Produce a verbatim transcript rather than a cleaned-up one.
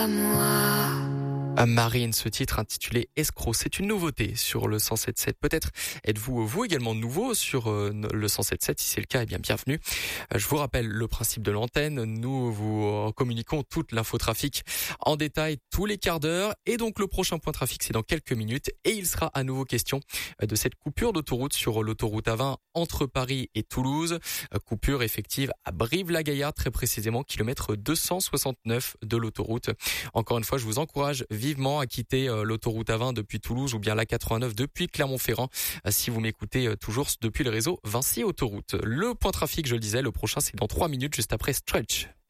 À Marine, ce titre intitulé Escroc, c'est une nouveauté sur le cent sept sept. Peut-être êtes-vous vous également nouveau sur le cent sept sept. Si c'est le cas, eh bien bienvenue. Je vous rappelle le principe de l'antenne. Nous vous communiquons toute l'infotrafic en détail tous les quarts d'heure. Et donc le prochain point trafic, c'est dans quelques minutes. Et il sera à nouveau question de cette coupure d'autoroute sur l'autoroute A vingt entre Paris et Toulouse. Coupure effective à Brive-la-Gaillarde, très précisément kilomètre deux cent soixante-neuf de l'autoroute. Encore une fois, je vous encourage vivement à quitter l'autoroute A vingt depuis Toulouse ou bien l'A quatre-vingt-neuf depuis Clermont-Ferrand si vous m'écoutez toujours depuis le réseau Vinci Autoroute. Le point trafic, je le disais, le prochain c'est dans trois minutes juste après Stretch.